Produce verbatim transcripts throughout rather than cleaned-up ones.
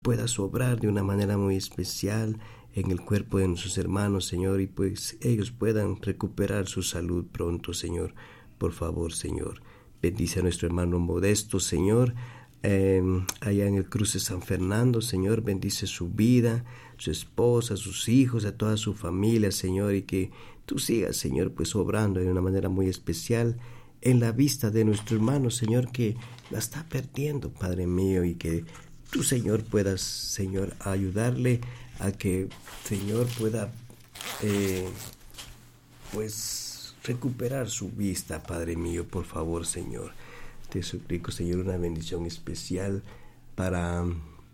puedas obrar de una manera muy especial en el cuerpo de nuestros hermanos, Señor, y pues ellos puedan recuperar su salud pronto, Señor. Por favor, Señor, bendice a nuestro hermano Modesto, Señor, eh, allá en el cruce San Fernando, Señor, bendice su vida, su esposa, sus hijos, a toda su familia, Señor, y que tú sigas, Señor, pues obrando de una manera muy especial en la vista de nuestro hermano, Señor, que la está perdiendo, Padre mío, y que tú, Señor, puedas, Señor, ayudarle a que, Señor, pueda, eh, pues, recuperar su vista, Padre mío, por favor, Señor. Te suplico, Señor, una bendición especial para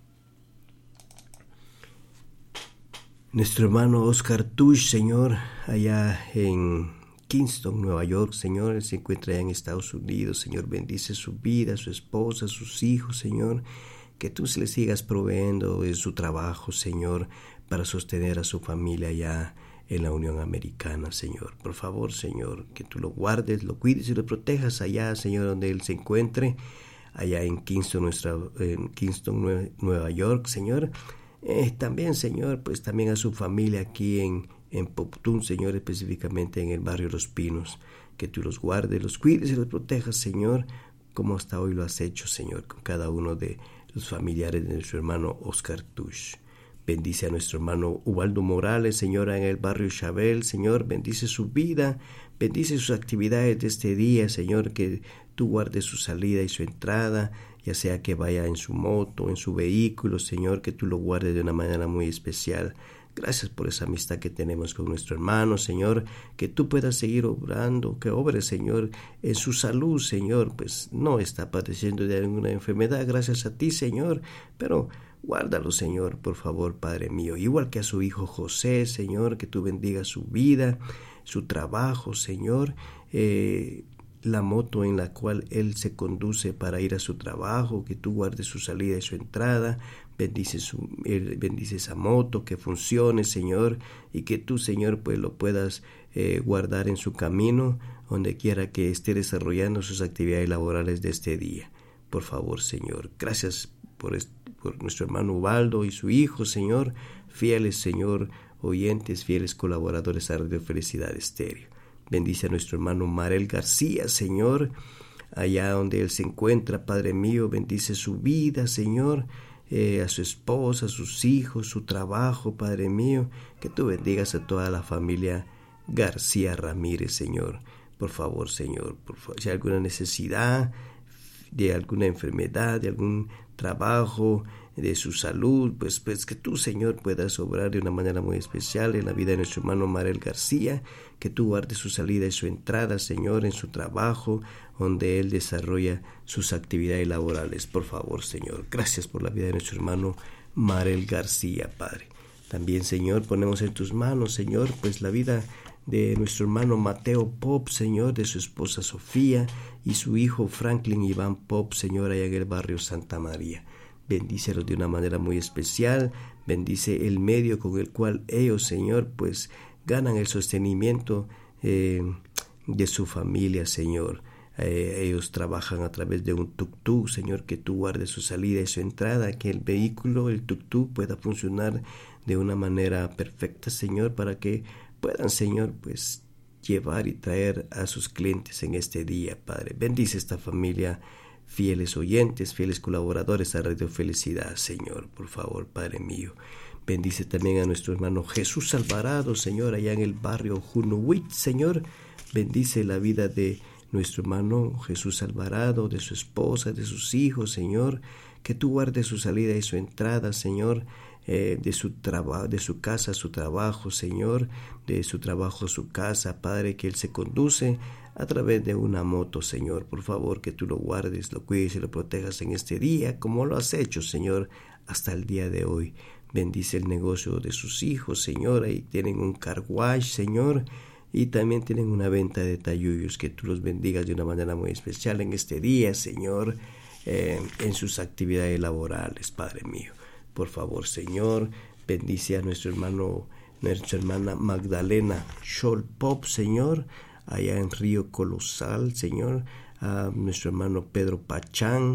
nuestro hermano Oscar Tush, Señor, allá en Kingston, Nueva York, Señor. Él se encuentra allá en Estados Unidos, Señor. Bendice su vida, su esposa, sus hijos, Señor. Que tú se le sigas proveyendo en su trabajo, Señor, para sostener a su familia allá en la Unión Americana, Señor. Por favor, Señor, que tú lo guardes, lo cuides y lo protejas allá, Señor, donde él se encuentre, allá en Kingston, nuestra, en Kingston, Nueva York, Señor. Eh, también, Señor, pues también a su familia aquí en, en Poptún, Señor, específicamente en el barrio Los Pinos. Que tú los guardes, los cuides y los protejas, Señor, como hasta hoy lo has hecho, Señor, con cada uno de los familiares de nuestro hermano Oscar Tush. Bendice a nuestro hermano Ubaldo Morales, Señor, en el barrio Chabel, Señor, bendice su vida, bendice sus actividades de este día, Señor, que tú guardes su salida y su entrada, ya sea que vaya en su moto, en su vehículo, Señor, que tú lo guardes de una manera muy especial. Gracias por esa amistad que tenemos con nuestro hermano, Señor, que tú puedas seguir obrando, que obres, Señor, en su salud, Señor, pues no está padeciendo de alguna enfermedad, gracias a ti, Señor, pero guárdalo, Señor, por favor, Padre mío, igual que a su hijo José, Señor, que tú bendigas su vida, su trabajo, Señor, eh, la moto en la cual él se conduce para ir a su trabajo, que tú guardes su salida y su entrada. Bendice, su, bendice esa moto, que funcione, Señor, y que tú, Señor, pues lo puedas eh, guardar en su camino, donde quiera que esté desarrollando sus actividades laborales de este día. Por favor, Señor, gracias por, este, por nuestro hermano Ubaldo y su hijo, Señor, fieles, Señor, oyentes, fieles colaboradores a Radio Felicidad Estéreo. Bendice a nuestro hermano Marel García, Señor, allá donde él se encuentra, Padre mío, bendice su vida, Señor, Eh, a su esposa, a sus hijos, su trabajo, Padre mío, que tú bendigas a toda la familia García Ramírez, Señor. Por favor, Señor, por favor, si hay alguna necesidad de alguna enfermedad, de algún trabajo, de su salud, pues, pues que tú, Señor, puedas obrar de una manera muy especial en la vida de nuestro hermano Marel García, que tú guardes su salida y su entrada, Señor, en su trabajo, donde él desarrolla sus actividades laborales. Por favor, Señor, gracias por la vida de nuestro hermano Marel García, Padre. También, Señor, ponemos en tus manos, Señor, pues la vida de nuestro hermano Mateo Pop, Señor, de su esposa Sofía y su hijo Franklin Iván Pop, Señor, allá en el barrio Santa María. Bendícelos de una manera muy especial, bendice el medio con el cual ellos, Señor, pues ganan el sostenimiento eh, de su familia, Señor. Eh, ellos trabajan a través de un tuk-tuk, Señor, que tú guardes su salida y su entrada, que el vehículo, el tuk-tuk, pueda funcionar de una manera perfecta, Señor, para que puedan, Señor, pues llevar y traer a sus clientes en este día, Padre. Bendice esta familia, fieles oyentes, fieles colaboradores a Radio Felicidad, Señor, por favor, Padre mío. Bendice también a nuestro hermano Jesús Alvarado, Señor, allá en el barrio Junuwit, Señor. Bendice la vida de nuestro hermano Jesús Alvarado, de su esposa, de sus hijos, Señor. Que tú guardes su salida y su entrada, Señor, eh, de su trabajo, de su casa a su trabajo, Señor, de su trabajo a su casa, Padre, que él se conduce a través de una moto, Señor. Por favor, que tú lo guardes, lo cuides y lo protejas en este día, como lo has hecho, Señor, hasta el día de hoy. Bendice el negocio de sus hijos, Señor. Ahí tienen un car wash, Señor, y también tienen una venta de tayuyos. Que tú los bendigas de una manera muy especial en este día, Señor, eh, en sus actividades laborales, Padre mío. Por favor, Señor, bendice a nuestro hermano, nuestra hermana Magdalena Scholl Pop, Señor, allá en Río Colosal, Señor, a nuestro hermano Pedro Pachán,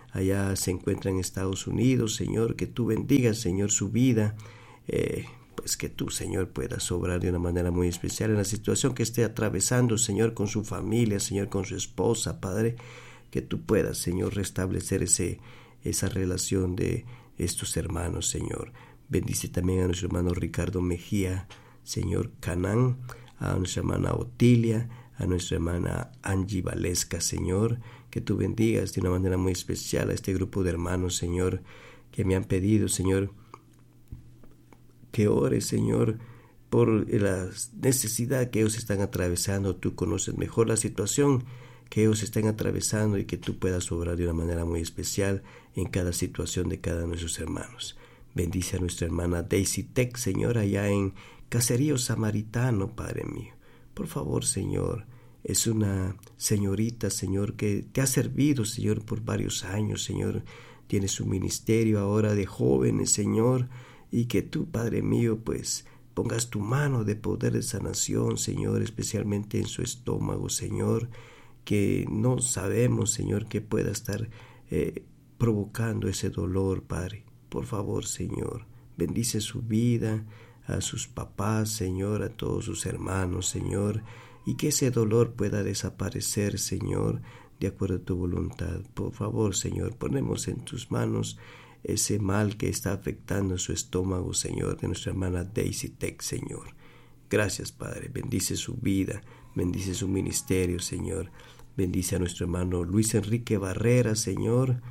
allá se encuentra en Estados Unidos, Señor, que tú bendigas, Señor, su vida, eh, pues que tú, Señor, puedas obrar de una manera muy especial en la situación que esté atravesando, Señor, con su familia, Señor, con su esposa, Padre, que tú puedas, Señor, restablecer ese, esa relación de estos hermanos, Señor. Bendice también a nuestro hermano Ricardo Mejía, Señor Canán, a nuestra hermana Otilia, a nuestra hermana Angie Valesca, Señor, que tú bendigas de una manera muy especial a este grupo de hermanos, Señor, que me han pedido, Señor, que ore, Señor, por la necesidad que ellos están atravesando. Tú conoces mejor la situación que ellos están atravesando y que tú puedas obrar de una manera muy especial en cada situación de cada uno de nuestros hermanos. Bendice a nuestra hermana Daisy Tech, Señor, allá en Caserío Samaritano, Padre mío. Por favor, Señor, es una señorita, Señor, que te ha servido, Señor, por varios años, Señor. Tiene su ministerio ahora de jóvenes, Señor, y que tú, Padre mío, pues pongas tu mano de poder de sanación, Señor, especialmente en su estómago, Señor, que no sabemos, Señor, que pueda estar eh, provocando ese dolor, Padre. Por favor, Señor, bendice su vida, a sus papás, Señor, a todos sus hermanos, Señor, y que ese dolor pueda desaparecer, Señor, de acuerdo a tu voluntad. Por favor, Señor, ponemos en tus manos ese mal que está afectando su estómago, Señor, de nuestra hermana Daisy Tech, Señor. Gracias, Padre. Bendice su vida, bendice su ministerio, Señor. Bendice a nuestro hermano Luis Enrique Barrera, Señor.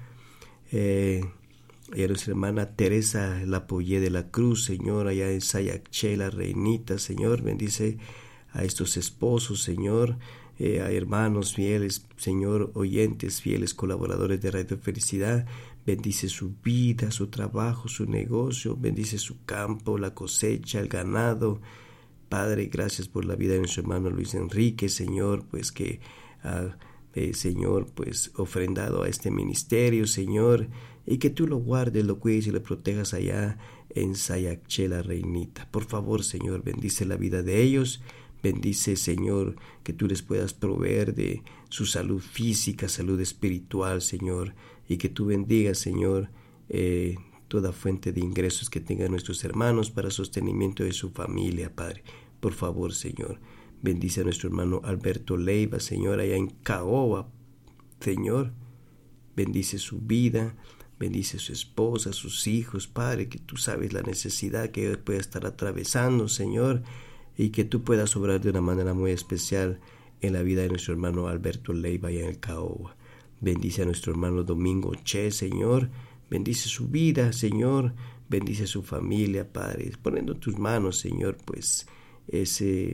Eh, y a nuestra hermana Teresa Lapollé de la Cruz, Señor, allá en Sayacché, la Reinita, Señor. Bendice a estos esposos, Señor. Eh, a hermanos fieles, Señor, oyentes fieles, colaboradores de Radio Felicidad. Bendice su vida, su trabajo, su negocio. Bendice su campo, la cosecha, el ganado. Padre, gracias por la vida de nuestro hermano Luis Enrique, Señor, pues que ha, eh, Señor, pues ofrendado a este ministerio, Señor, y que tú lo guardes, lo cuides y lo protejas allá en Sayacché, la Reinita. Por favor, Señor, bendice la vida de ellos. Bendice, Señor, que tú les puedas proveer de su salud física, salud espiritual, Señor, y que tú bendigas, Señor, eh, toda fuente de ingresos que tengan nuestros hermanos para sostenimiento de su familia, Padre. Por favor, Señor, bendice a nuestro hermano Alberto Leiva, Señor, allá en Caoba, Señor, bendice su vida, bendice a su esposa, a sus hijos, Padre, que tú sabes la necesidad que él puede estar atravesando, Señor, y que tú puedas obrar de una manera muy especial en la vida de nuestro hermano Alberto Leiva allá en el Caoba. Bendice a nuestro hermano Domingo Che, Señor, bendice su vida, Señor, bendice su familia, Padre, poniendo en tus manos, Señor, pues ese,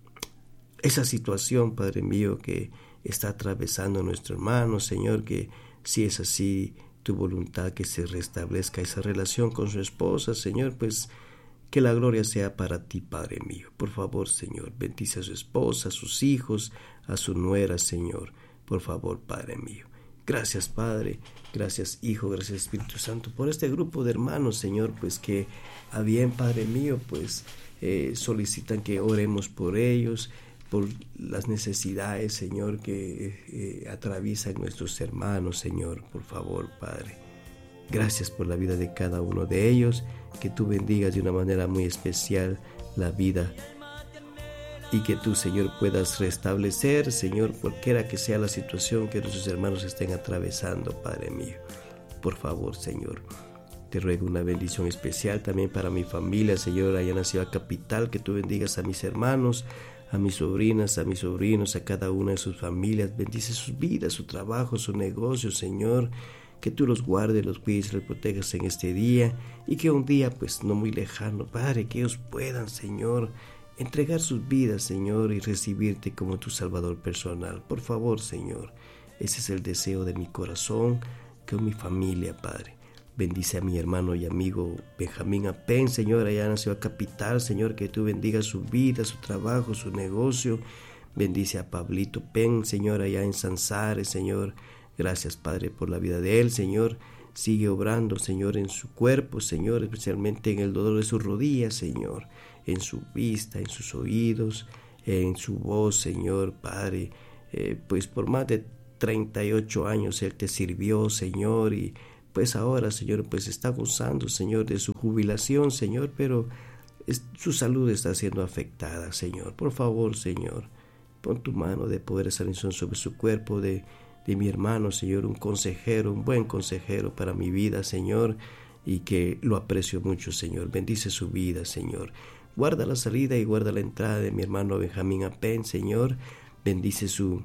esa situación, Padre mío, que está atravesando nuestro hermano, Señor, que si es así, tu voluntad que se restablezca esa relación con su esposa, Señor, pues que la gloria sea para ti, Padre mío. Por favor, Señor, bendice a su esposa, a sus hijos, a su nuera, Señor. Por favor, Padre mío. Gracias, Padre. Gracias, Hijo. Gracias, Espíritu Santo, por este grupo de hermanos, Señor, pues que a bien, Padre mío, pues eh, solicitan que oremos por ellos, por las necesidades, Señor, que eh, atraviesan nuestros hermanos, Señor. Por favor, Padre. Gracias por la vida de cada uno de ellos, que tú bendigas de una manera muy especial la vida y que tú, Señor, puedas restablecer, Señor, cualquiera que sea la situación que nuestros hermanos estén atravesando, Padre mío. Por favor, Señor, te ruego una bendición especial también para mi familia, Señor, allá en la ciudad capital, que tú bendigas a mis hermanos, a mis sobrinas, a mis sobrinos, a cada una de sus familias. Bendice sus vidas, su trabajo, su negocio, Señor, que tú los guardes, los cuides y los protejas en este día, y que un día, pues no muy lejano, Padre, que ellos puedan, Señor, entregar sus vidas, Señor, y recibirte como tu Salvador personal. Por favor, Señor, ese es el deseo de mi corazón, con mi familia, Padre. Bendice a mi hermano y amigo Benjamín Apen, Señor, allá en la ciudad capital, Señor, que tú bendigas su vida, su trabajo, su negocio. Bendice a Pablito Pen, Señor, allá en Sanzares, Señor. Gracias, Padre, por la vida de él, Señor. Sigue obrando, Señor, en su cuerpo, Señor, especialmente en el dolor de sus rodillas, Señor, en su vista, en sus oídos, en su voz, Señor, Padre. Eh, pues por más de treinta y ocho años Él te sirvió, Señor, y pues ahora, Señor, pues está gozando, Señor, de su jubilación, Señor, pero es, su salud está siendo afectada, Señor. Por favor, Señor, pon tu mano de poder de sanación sobre su cuerpo, de, de mi hermano, Señor, un consejero, un buen consejero para mi vida, Señor, y que lo aprecio mucho, Señor. Bendice su vida, Señor. Guarda la salida y guarda la entrada de mi hermano Benjamín Apen, Señor. Bendice su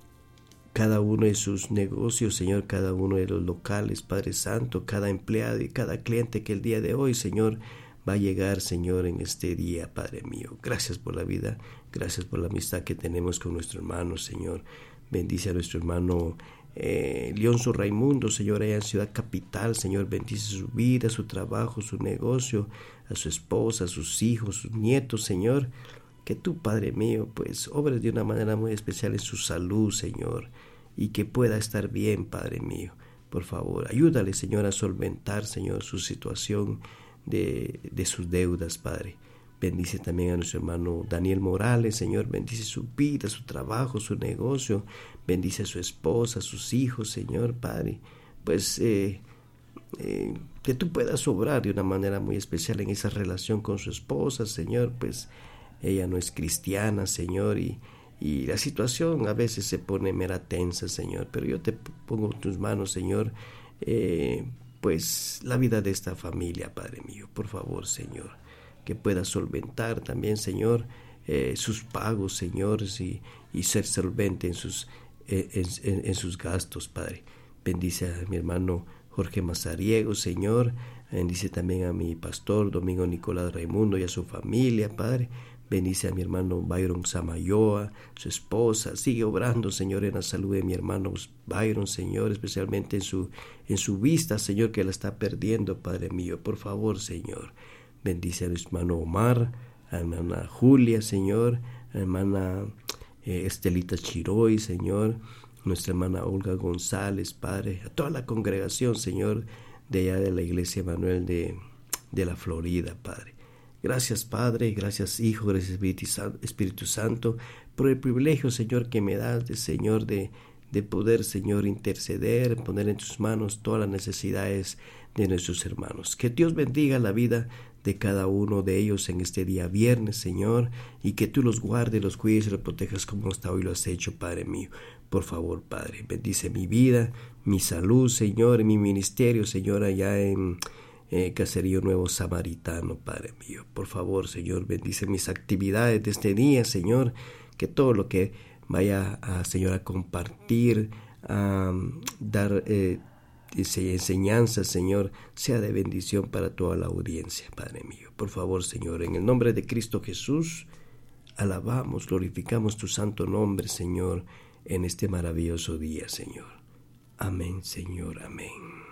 cada uno de sus negocios, Señor, cada uno de los locales, Padre Santo, cada empleado y cada cliente que el día de hoy, Señor, va a llegar, Señor, en este día, Padre mío. Gracias por la vida, gracias por la amistad que tenemos con nuestro hermano, Señor. Bendice a nuestro hermano eh, Leonzo Raimundo, Señor, allá en Ciudad Capital, Señor. Bendice su vida, su trabajo, su negocio, a su esposa, a sus hijos, sus nietos, Señor. Que tú, Padre mío, pues obres de una manera muy especial en su salud, Señor, y que pueda estar bien, Padre mío. Por favor, ayúdale, Señor, a solventar, Señor, su situación de, de sus deudas, Padre. Bendice también a nuestro hermano Daniel Morales, Señor. Bendice su vida, su trabajo, su negocio. Bendice a su esposa, a sus hijos, Señor, Padre. Pues eh, eh, que tú puedas obrar de una manera muy especial en esa relación con su esposa, Señor, pues ella no es cristiana, Señor, y, y la situación a veces se pone mera tensa, Señor, pero yo te pongo en tus manos, Señor, eh, pues la vida de esta familia, Padre mío, por favor, Señor, que pueda solventar también, Señor, eh, sus pagos, Señor, y, y ser solvente en sus, eh, en, en, en sus gastos, Padre. Bendice a mi hermano Jorge Mazariego, Señor. Bendice también a mi pastor Domingo Nicolás Raimundo y a su familia, Padre. Bendice a mi hermano Byron Samayoa, su esposa. Sigue obrando, Señor, en la salud de mi hermano Byron, Señor, especialmente en su, en su vista, Señor, que la está perdiendo, Padre mío. Por favor, Señor. Bendice a mi hermano Omar, a mi hermana Julia, Señor, a mi hermana eh, Estelita Chiroy, Señor, nuestra hermana Olga González, Padre, a toda la congregación, Señor, de allá de la iglesia Manuel de, de la Florida, Padre. Gracias, Padre, gracias, Hijo, gracias, Espíritu Santo, por el privilegio, Señor, que me das, de, Señor, de, de poder, Señor, interceder, poner en tus manos todas las necesidades de nuestros hermanos. Que Dios bendiga la vida de cada uno de ellos en este día viernes, Señor, y que tú los guardes, los cuides y los protejas como hasta hoy lo has hecho, Padre mío. Por favor, Padre, bendice mi vida, mi salud, Señor, y mi ministerio, Señor, allá en eh, Caserío Nuevo Samaritano, Padre mío. Por favor, Señor, bendice mis actividades de este día, Señor, que todo lo que vaya a, Señor, a compartir, a dar eh, enseñanza, Señor, sea de bendición para toda la audiencia, Padre mío. Por favor, Señor, en el nombre de Cristo Jesús, alabamos, glorificamos tu santo nombre, Señor, en este maravilloso día, Señor. Amén, Señor, amén.